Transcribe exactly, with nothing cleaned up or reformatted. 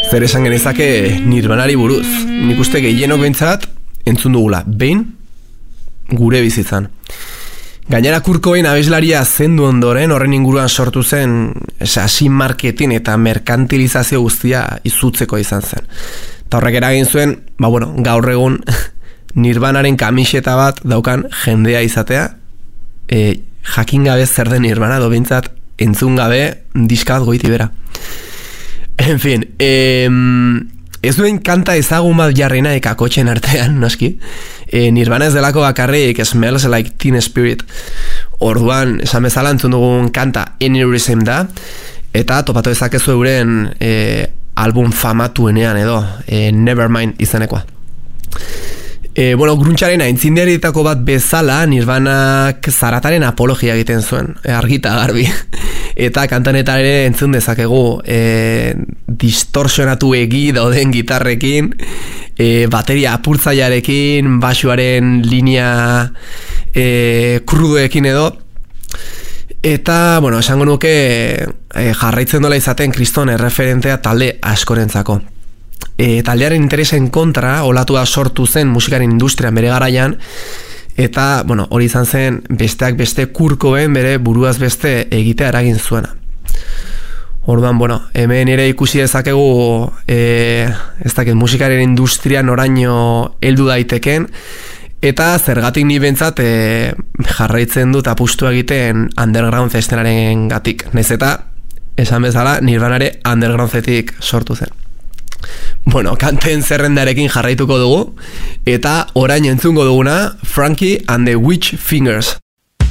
zer esan genezake Nirvanari buruz. Nik uste gehienok behintzat entzun dugula, behin gure bizitzan. Gainera Kurt Cobain abeslaria zendu ondoren horren inguruan sortu zen sasi marketing eta merkantilizazio guztia izutzeko izan zen. Eta horrek eragin zuen, ba bueno, gaur egun Nirvanaren kamiseta bat daukan jendea izatea, e, jakin gabe zer den Nirvana, do behintzat entzun gabe diska bat goiti bera. En fin, eh, ez duen kanta ezagun bat jarrena ekakotxen artean, noski. E, Nirvana ez delako bakarrik Smells Like Teen Spirit. Orduan, esan bezala entzun dugun kanta Aneurysm da, eta topatu ezakezu euren e, album famatuenean edo, e, Nevermind izenekoa. E, bueno, gruntzaren aintzinderitako bat bezala Nirvanak zarataren apologia egiten zuen, e, argita garbi. Eta kantanetan ere entzun dezakegu e, distorsionatu egi dauden gitarrekin, e, bateria apurtzaiarekin, basuaren linea e, kruduekin edo. Eta, bueno, esango nuke e, jarraitzen dola izaten kriston erreferentea talde askorentzako. E, taldearen interesen kontra olatua sortu zen musikaren industrian bere garaian, eta, bueno, hori izan zen besteak beste Kurt Cobain bere buruaz beste egitea eragin zuena. Orduan, bueno, hemen ere ikusi dezakegu e, ez dakit musikaren industrian oraino heldu daiteken, eta zergatik ni bentsat e, jarraitzen dut apustu egiten underground estenaren gatik. Naiz eta, esan bezala, Nirvanare undergroundetik sortu zen. Bueno, kanten zerrendarekin jarraituko dugu, eta orain entzungo duguna Frankie and the Witch Fingers.